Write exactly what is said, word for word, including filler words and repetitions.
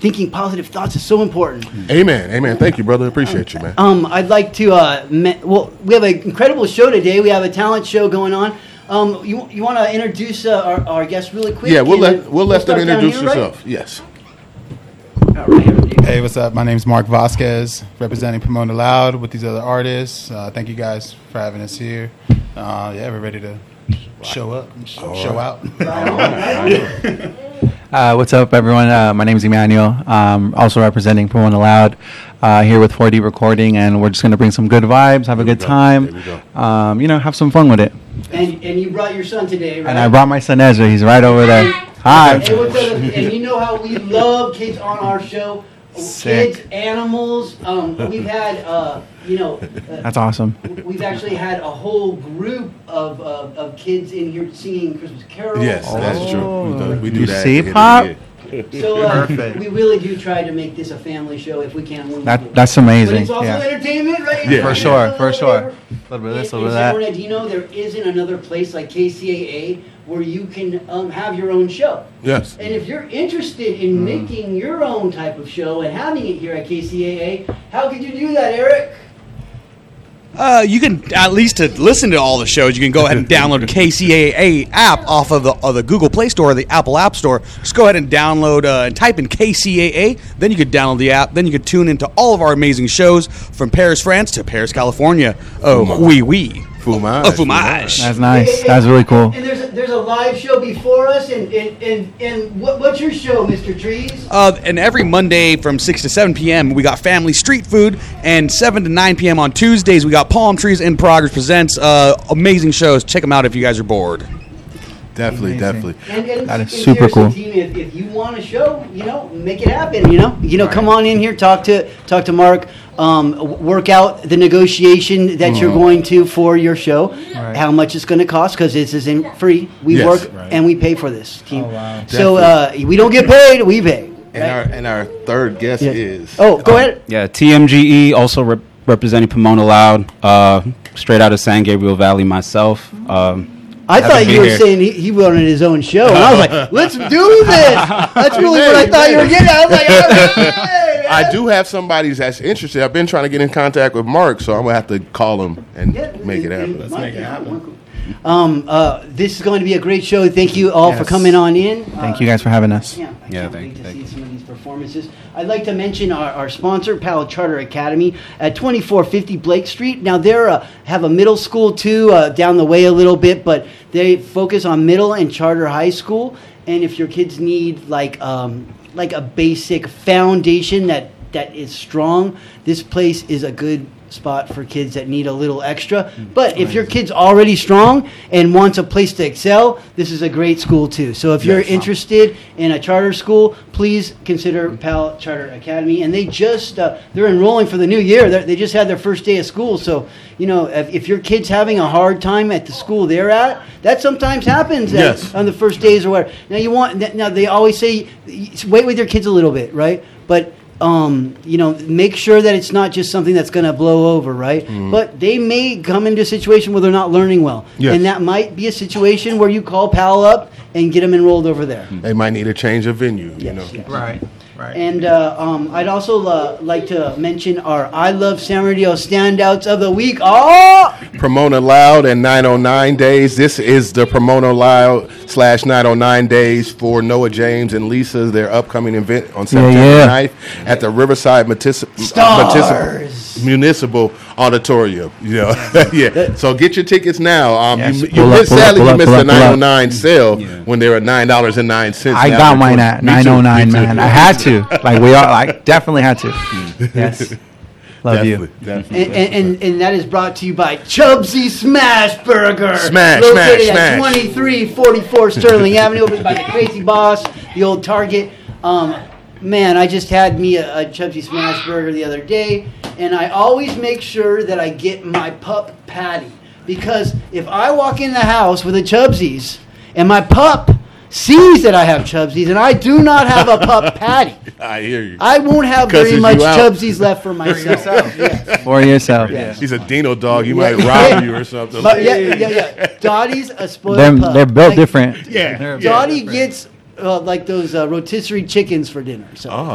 thinking positive thoughts is so important. Amen. Amen. Thank you, brother. Appreciate you, man. Um, I'd like to, uh, me- well, we have an incredible show today. We have a talent show going on. Um, you you want to introduce uh, our, our guest really quick? Yeah, we'll And let then we'll let them start down introduce here, right? themselves. Yes. All right. Hey, what's up? My name's Mark Vasquez, representing Pomona Loud with these other artists. Uh, thank you guys for having us here. Uh, yeah, we're ready to show up, and sh- show out. Uh, what's up, everyone? Uh, my name is Emmanuel. Um, also representing Pomona Loud, uh, here with four D Recording, and we're just going to bring some good vibes, have a good go. time, There we um, you know, have some fun with it. And and you brought your son today, right? And I brought my son Ezra. He's right over there. Hi. Hey, what's up? And you know how we love kids on our show. Sick. Kids, animals. Um, we've had, uh, you know, uh, That's awesome. we've actually had a whole group of, of, of kids in here singing Christmas carols. Yes, that's true. We do, we do You that. see, at the end Pop? of the year. So uh, Perfect. we really do try to make this a family show if we can. When we That do. that's But amazing. it's also Yeah. entertainment, right? Yeah. For sure, for sure. A little bit of this, a In- little in of San that. Bernardino, there isn't another place like K C A A where you can um, have your own show. Yes. And if you're interested in making your own type of show and having it here at K C A A, how could you do that, Eric? Uh, you can, at least to listen to all the shows, you can go ahead and download the K C A A app off of the, of the Google Play Store or the Apple App Store. Just go ahead and download uh, and type in K C A A. Then you could download the app. Then you could tune into all of our amazing shows from Paris, France to Paris, California. Oh, oui, oui. Fumage. Oh, Fumage. That's nice. That's really cool. And there's a, there's a live show before us, and and, and, and what, what's your show, Mister Trees? Uh, and every Monday from six to seven p.m. we got family street food, and seven to nine p.m. on Tuesdays we got Palm Trees in Progress presents uh, amazing shows. Check them out if you guys are bored. Definitely, Amazing. definitely. And, and, That is and super seriously, cool. Team, if, if you want a show, you know, make it happen. You know, you know, come on in here, talk to talk to Mark, um, w- work out the negotiation that you're going to for your show, Right. how much it's going to cost because this isn't free. We Yes. work Right. and we pay for this team. Oh, wow. So uh, we don't get paid, we pay. And our and our third guest Yeah. is Oh, go ahead. Yeah, T M G E, also rep- representing Pomona Loud, uh, straight out of San Gabriel Valley myself. Um, I happy thought to be you were here. saying he, he wanted his own show, and I was like, "Let's do this." That's really what I thought you were getting at. I was like, "All right, I do have somebody that's interested. I've been trying to get in contact with Mark, so I'm gonna have to call him and Yeah, make it happen. Let's make it happen. Um, uh, this is going to be a great show. Thank you all for Yes. coming on in. Thank Uh, you guys for having us. Yeah, I Yeah, can't thank- wait to thank see you. some of these performances. I'd like to mention our, our sponsor, Pal Charter Academy, at twenty-four fifty Blake Street. Now, they uh, have a middle school, too, uh, down the way a little bit, but they focus on middle and charter high school. And if your kids need, like, um, like a basic foundation that, that is strong, this place is a good spot for kids that need a little extra. But if your kid's already strong and wants a place to excel, this is a great school too. So if you're Yes. interested in a charter school, please consider Pal Charter Academy. And they just uh, they're enrolling for the new year. They're, they just had their first day of school. So you know if, if your kid's having a hard time at the school they're at, that sometimes happens at- Yes. on the first days or whatever. Now you want now they always say wait with your kids a little bit, right? But um, you know, make sure that it's not just something that's going to blow over, right? But they may come into a situation where they're not learning well. Yes. And that might be a situation where you call Pal up and get them enrolled over there. They might need a change of venue, you know. yes. Right. Right. And uh, um, I'd also uh, like to mention our I Love San Bernardino standouts of the week. Oh! Pomona Loud and nine oh nine Days. This is the Pomona Loud slash nine oh nine Days for Noah James and Lisa, their upcoming event on September yeah. ninth at the Riverside Municip- Stars. Municipal Auditorium. You know, yeah. So get your tickets now. Um, Yes. you you Pull up, missed pull up, sadly pull you up, missed pull the up, pull up. nine oh nine sale Yeah. when they were nine dollars and nine cents. I got mine at nine oh nine, man. I had to. Like we all, like definitely had to. Yes. Love you. Definitely, definitely. And, and, and, and that is brought to you by Chubsy Smash Burger. Smash, located smash, at smash. twenty-three forty-four Sterling Avenue, over by the Crazy Boss, the old Target. Um, man, I just had me a, a Chubsy Smash Burger the other day, and I always make sure that I get my pup patty. Because if I walk in the house with a Chubsy's, and my pup sees that I have Chubsy's, and I do not have a pup patty, I hear you. I won't have Cusses very much you out. Chubsy's left for myself. Yeah. For yourself. He's a Dino dog. You Yeah. might rob you or something. But yeah, yeah, yeah. Dottie's a spoiled They're, pup. they're built Like, different. Yeah. They're Yeah. Dottie gets uh, like those uh, rotisserie chickens for dinner. So. Oh.